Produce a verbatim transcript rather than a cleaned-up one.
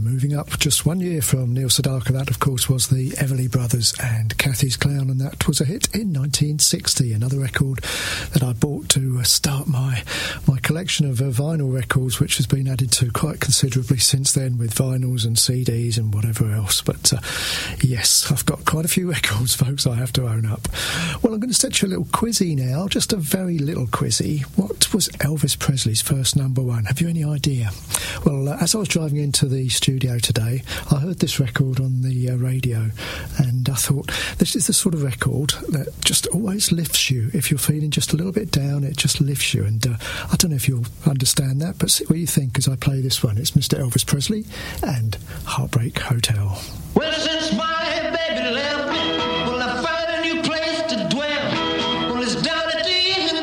moving up just one year from Neil Sedaka. That, of course, was the Everly Brothers and Cathy's Clown, and that was a hit in nineteen sixty. Another record that I bought to start my my collection of uh, vinyl records, which has been added to quite considerably since then with vinyls and C Ds and whatever else. But uh, yes, I've got quite a few records, folks, I have to own up. Well, I'm going to set you a little quizzy now, just a very little quizzy. What was Elvis Presley's first number one? Have you any idea? Well, uh, as I was driving into the studio today, I heard this record on the uh, radio, and I thought, this is the sort of record that just always lifts you. If you're feeling just a little bit down, it just lifts you. And uh, I don't know if you'll understand that, but see what you think as I play this one. It's Mister Elvis Presley and Heartbreak Hotel. Well, since my baby left